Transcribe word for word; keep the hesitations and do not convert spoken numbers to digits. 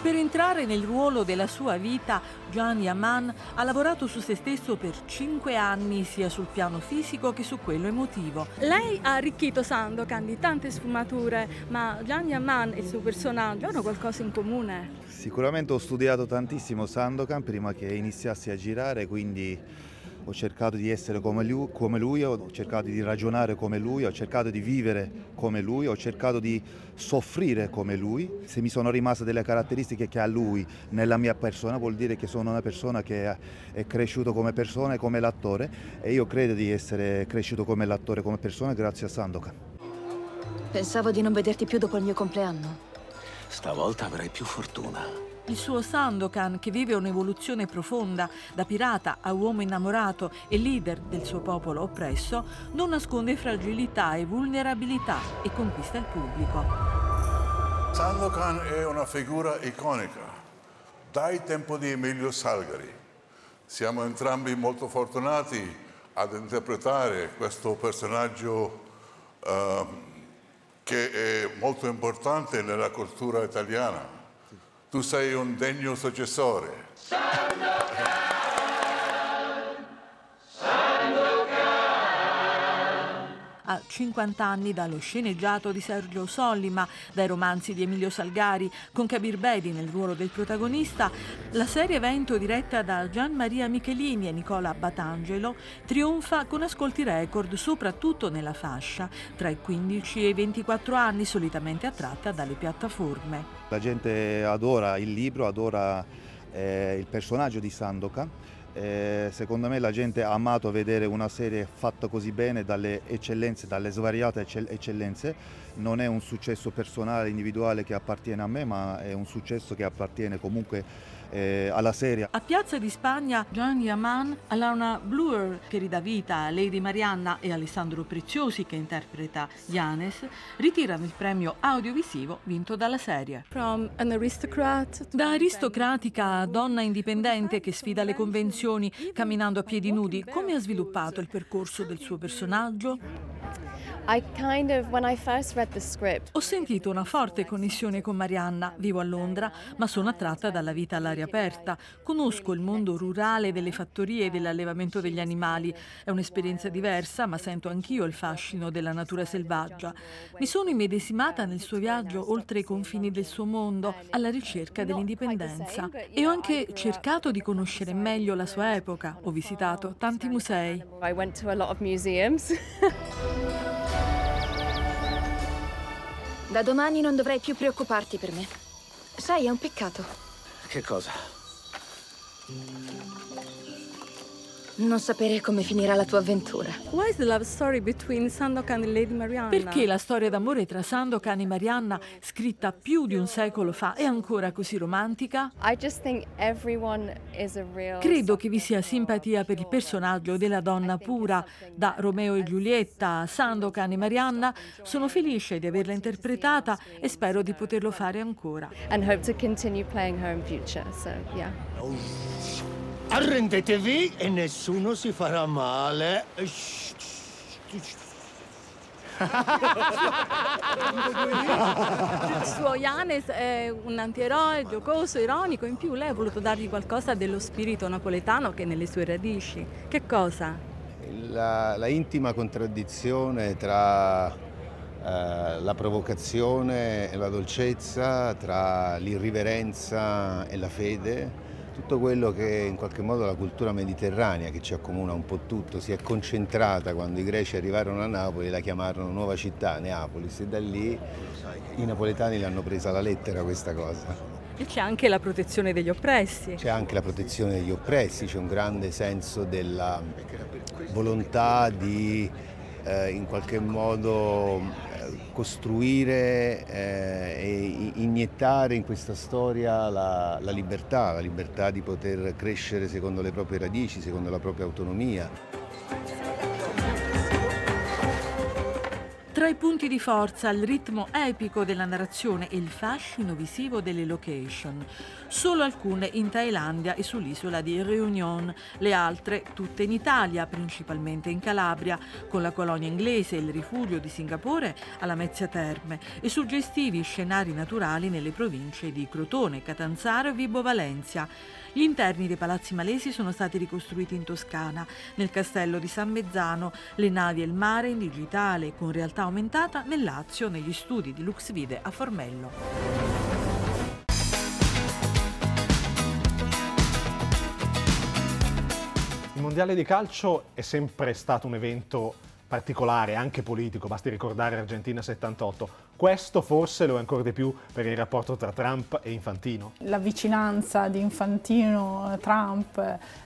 Per entrare nel ruolo della sua vita, Jane Yaman ha lavorato su se stesso per cinque anni, sia sul piano fisico che su quello emotivo. Lei ha arricchito Sandokan di tante sfumature, ma Jane Yaman e il suo personaggio hanno qualcosa in comune? Sicuramente ho studiato tantissimo Sandokan prima che iniziassi a girare, quindi ho cercato di essere come lui, come lui, ho cercato di ragionare come lui, ho cercato di vivere come lui, ho cercato di soffrire come lui. Se mi sono rimaste delle caratteristiche che ha lui nella mia persona, vuol dire che sono una persona che è cresciuto come persona e come l'attore, e io credo di essere cresciuto come l'attore, come persona grazie a Sandokan. Pensavo di non vederti più dopo il mio compleanno. Stavolta avrai più fortuna. Il suo Sandokan, che vive un'evoluzione profonda da pirata a uomo innamorato e leader del suo popolo oppresso, non nasconde fragilità e vulnerabilità e conquista il pubblico. Sandokan è una figura iconica dai tempi di Emilio Salgari. Siamo entrambi molto fortunati ad interpretare questo personaggio uh, che è molto importante nella cultura italiana. Tu sei un degno successore. Sandokan, Sandokan. A cinquanta anni dallo sceneggiato di Sergio Sollima, dai romanzi di Emilio Salgari, con Kabir Bedi nel ruolo del protagonista, la serie evento diretta da Gian Maria Michelini e Nicola Batangelo trionfa con ascolti record soprattutto nella fascia tra i quindici e i ventiquattro anni, solitamente attratta dalle piattaforme. La gente adora il libro, adora eh, il personaggio di Sandokan. Eh, secondo me la gente ha amato vedere una serie fatta così bene, dalle eccellenze, dalle svariate eccellenze. Non è un successo personale, individuale che appartiene a me, ma è un successo che appartiene comunque eh, alla serie. A Piazza di Spagna, Jane Yaman, Alana Bloor, che ridà vita a Lady Marianna, e Alessandro Preziosi, che interpreta Yanes, ritirano il premio audiovisivo vinto dalla serie. From an aristocrat Da aristocratica a donna indipendente che sfida le convenzioni camminando a piedi nudi, come ha sviluppato il percorso del suo personaggio? I kind of, when I first read the script, Ho sentito una forte connessione con Marianna. Vivo a Londra, ma sono attratta dalla vita all'aria aperta. Conosco il mondo rurale delle fattorie e dell'allevamento degli animali. È un'esperienza diversa, ma sento anch'io il fascino della natura selvaggia. Mi sono immedesimata nel suo viaggio oltre i confini del suo mondo, alla ricerca dell'indipendenza. E ho anche cercato di conoscere meglio la sua epoca. Ho visitato tanti musei. I went to a lot of museums. Da domani non dovrai più preoccuparti per me. Sai, è un peccato. Che cosa? Non sapere come finirà la tua avventura. Why is the love story between Sandokan e Lady Marianna? Perché la storia d'amore tra Sandokan e Marianna, scritta più di un secolo fa, è ancora così romantica? I just think everyone is a real. Credo che vi sia simpatia per il personaggio della donna pura, da Romeo e Giulietta a Sandokan e Marianna. Sono felice di averla interpretata e spero di poterlo fare ancora. And hope to continue playing her in future. So, yeah. Arrendetevi e nessuno si farà male. Il suo Yanes è un antieroe giocoso, ironico. In più lei ha voluto dargli qualcosa dello spirito napoletano che è nelle sue radici. Che cosa? La, la intima contraddizione tra eh, la provocazione e la dolcezza, tra l'irriverenza e la fede. Tutto quello che in qualche modo la cultura mediterranea, che ci accomuna un po' tutto, si è concentrata quando i greci arrivarono a Napoli e la chiamarono nuova città, Neapolis, e da lì i napoletani l'hanno presa alla lettera questa cosa. E c'è anche la protezione degli oppressi. C'è anche la protezione degli oppressi, c'è un grande senso della volontà di eh, in qualche modo costruire eh, e iniettare in questa storia la, la libertà, la libertà di poter crescere secondo le proprie radici, secondo la propria autonomia. Tra Tra i punti di forza il ritmo epico della narrazione e il fascino visivo delle location. Solo alcune in Thailandia e sull'isola di Réunion, le altre tutte in Italia, principalmente in Calabria, con la colonia inglese e il rifugio di Singapore alla Mezzia Terme e suggestivi scenari naturali nelle province di Crotone, Catanzaro e Vibo Valentia. Gli interni dei palazzi malesi sono stati ricostruiti in Toscana, nel castello di San Mezzano, le navi e il mare in digitale con realtà aumentata nel Lazio, negli studi di Luxvide a Formello. Il mondiale di calcio è sempre stato un evento particolare, anche politico, basti ricordare Argentina settantotto. Questo forse lo è ancora di più per il rapporto tra Trump e Infantino. La vicinanza di Infantino, Trump,